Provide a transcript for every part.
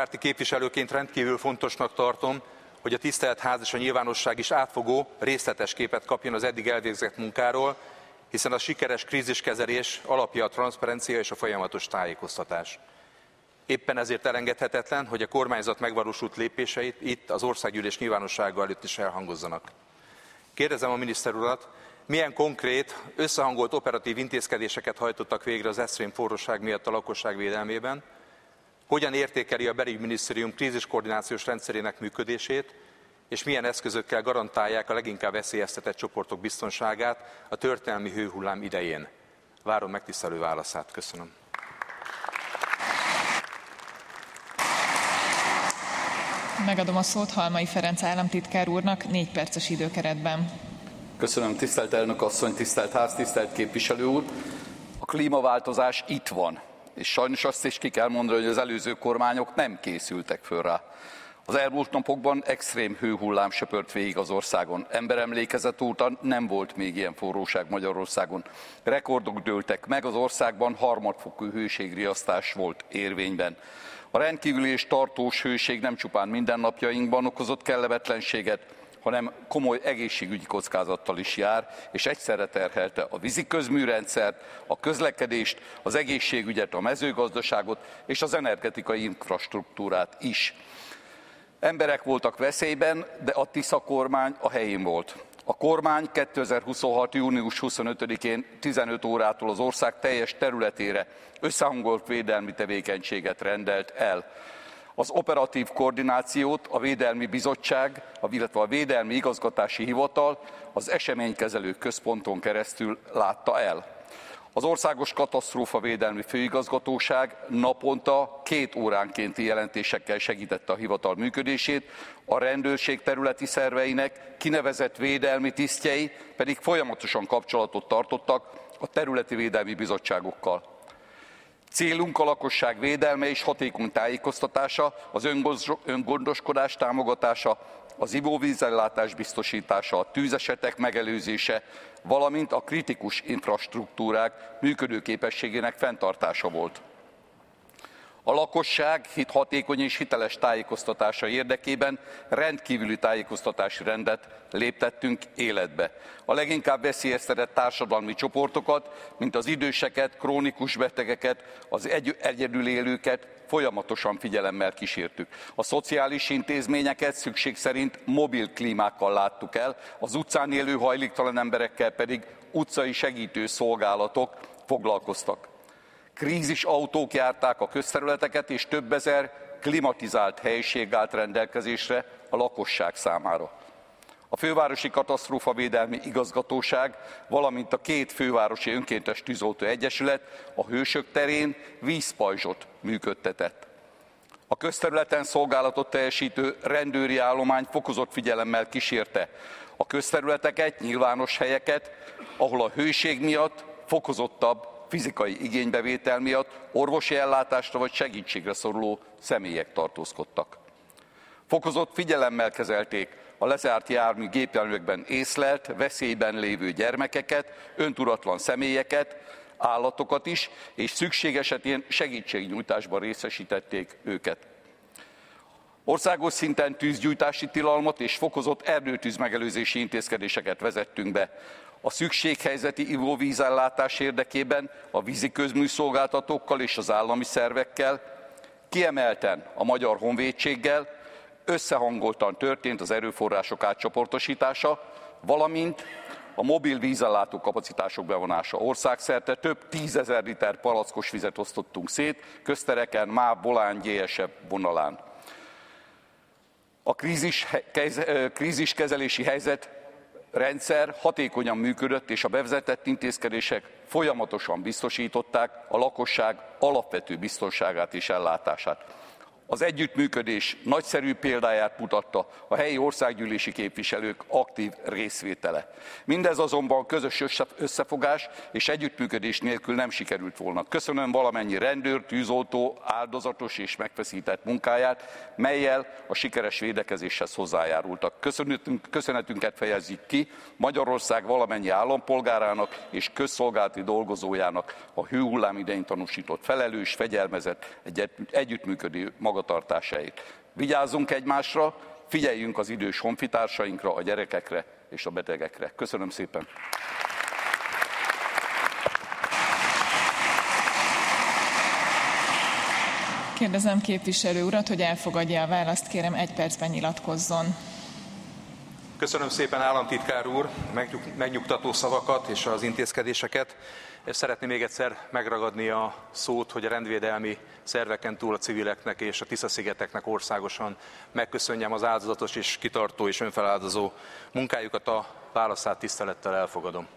néppárti képviselőként rendkívül fontosnak tartom, hogy a tisztelt ház és a nyilvánosság is átfogó, részletes képet kapjon az eddig elvégzett munkáról, hiszen a sikeres kríziskezelés alapja a transzparencia és a folyamatos tájékoztatás. Éppen ezért elengedhetetlen, hogy a kormányzat megvalósult lépéseit itt az országgyűlés nyilvánossága előtt is elhangozzanak. Kérdezem a miniszter urat, milyen konkrét, összehangolt operatív intézkedéseket hajtottak végre az extrém forróság miatt a lakosság védelmében, hogyan értékeli a belügyminisztérium kríziskoordinációs rendszerének működését, és milyen eszközökkel garantálják a leginkább veszélyeztetett csoportok biztonságát a történelmi hőhullám idején. Várom megtisztelő válaszát. Köszönöm. Megadom a szót Halmai Ferenc államtitkár úrnak 4 perces időkeretben. Köszönöm, tisztelt elnök asszony, tisztelt ház, tisztelt képviselő úr. A klímaváltozás itt van, és sajnos azt is ki kell mondani, hogy az előző kormányok nem készültek föl rá. Az elmúlt napokban extrém hőhullám söpört végig az országon. Emberemlékezet óta nem volt még ilyen forróság Magyarországon. Rekordok dőltek meg, az országban harmadfokú hőségriasztás volt érvényben. A rendkívüli és tartós hőség nem csupán mindennapjainkban okozott kellemetlenséget, hanem komoly egészségügyi kockázattal is jár, és egyszerre terhelte a víziközműrendszert, a közlekedést, az egészségügyet, a mezőgazdaságot és az energetikai infrastruktúrát is. Emberek voltak veszélyben, de a Tisza kormány a helyén volt. A kormány 2026. június 25-én 15 órától az ország teljes területére összehangolt védelmi tevékenységet rendelt el. Az operatív koordinációt a Védelmi Bizottság, illetve a Védelmi Igazgatási Hivatal az eseménykezelő központon keresztül látta el. Az Országos Katasztrófavédelmi Főigazgatóság naponta 2 óránkénti jelentésekkel segítette a hivatal működését, a rendőrség területi szerveinek kinevezett védelmi tisztjei pedig folyamatosan kapcsolatot tartottak a területi védelmi bizottságokkal. Célunk a lakosság védelme és hatékony tájékoztatása, az öngondoskodás támogatása, az ivóvízellátás biztosítása, a tűzesetek megelőzése, valamint a kritikus infrastruktúrák működőképességének fenntartása volt. A lakosság hatékony és hiteles tájékoztatása érdekében rendkívüli tájékoztatási rendet léptettünk életbe. A leginkább veszélyeztetett társadalmi csoportokat, mint az időseket, krónikus betegeket, az egyedül élőket folyamatosan figyelemmel kísértük. A szociális intézményeket szükség szerint mobil klímákkal láttuk el, az utcán élő hajléktalan emberekkel pedig utcai segítő szolgálatok foglalkoztak. Krízisautók járták a közterületeket, és több ezer klimatizált helység állt rendelkezésre a lakosság számára. A Fővárosi Katasztrófavédelmi Igazgatóság, valamint a 2 fővárosi önkéntes tűzoltó egyesület a Hősök terén vízpajzsot működtetett. A közterületen szolgálatot teljesítő rendőri állomány fokozott figyelemmel kísérte a közterületeket, nyilvános helyeket, ahol a hőség miatt fokozottabb fizikai igénybevétel miatt orvosi ellátásra vagy segítségre szoruló személyek tartózkodtak. Fokozott figyelemmel kezelték a lezárt gépjárművekben észlelt, veszélyben lévő gyermekeket, öntudatlan személyeket, állatokat is, és szükség esetén segítségnyújtásban részesítették őket. Országos szinten tűzgyújtási tilalmat és fokozott erdőtűz megelőzési intézkedéseket vezettünk be. A szükséghelyzeti ivóvízellátás érdekében a víziközműszolgáltatókkal és az állami szervekkel, kiemelten a Magyar Honvédséggel összehangoltan történt az erőforrások átcsoportosítása, valamint a mobil vízellátó kapacitások bevonása. Országszerte több 10 000 liter palackos vizet osztottunk szét, köztereken, MÁV, Volán, GSE vonalán. A kríziskezelési helyzetrendszer hatékonyan működött, és a bevezetett intézkedések folyamatosan biztosították a lakosság alapvető biztonságát és ellátását. Az együttműködés nagyszerű példáját mutatta a helyi országgyűlési képviselők aktív részvétele. Mindez azonban közös összefogás és együttműködés nélkül nem sikerült volna. Köszönöm valamennyi rendőr, tűzoltó, áldozatos és megfeszített munkáját, mellyel a sikeres védekezéshez hozzájárultak. Köszönetünket fejezzük ki Magyarország valamennyi állampolgárának és közszolgálati dolgozójának a hőhullám idején tanúsított felelős, fegyelmezett, együttműködő magatartásért. magatartásáért. Vigyázzunk egymásra, figyeljünk az idős honfitársainkra, a gyerekekre és a betegekre. Köszönöm szépen! Kérdezem képviselő urat, hogy elfogadja a választ, kérem 1 percben nyilatkozzon. Köszönöm szépen, államtitkár úr, megnyugtató szavakat és az intézkedéseket. Szeretném még egyszer megragadni a szót, hogy a rendvédelmi szerveken túl a civileknek és a Tisza-szigeteknek országosan megköszönjem az áldozatos és kitartó és önfeláldozó munkájukat. A válaszát tisztelettel elfogadom.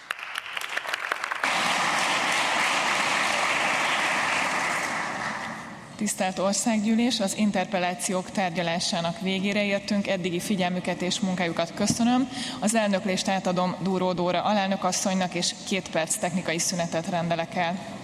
Tisztelt Országgyűlés, az interpellációk tárgyalásának végére értünk, eddigi figyelmüket és munkájukat köszönöm. Az elnöklést átadom Dúró Dóra alelnökasszonynak, és 2 perc technikai szünetet rendelek el.